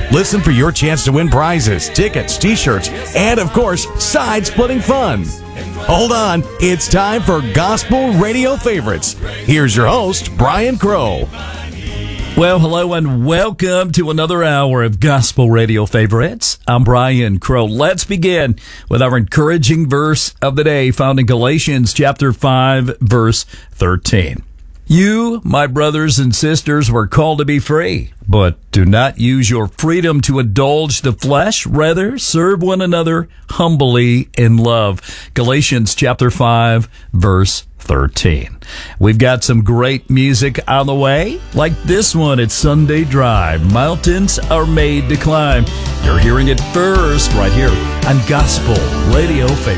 Listen for your chance to win prizes, tickets, t-shirts, and of course, side-splitting fun. Hold on, it's time for Gospel Radio Favorites. Here's your host, Brian Crow. Well, hello and welcome to another hour of Gospel Radio Favorites. I'm Brian Crow. Let's begin with our encouraging verse of the day found in Galatians chapter 5, verse 13. You, my brothers and sisters, were called to be free, but do not use your freedom to indulge the flesh. Rather, serve one another humbly in love. Galatians chapter 5, verse 13. We've got some great music on the way, like this one at Sunday Drive. Mountains are made to climb. You're hearing it first right here on Gospel Radio Favorites.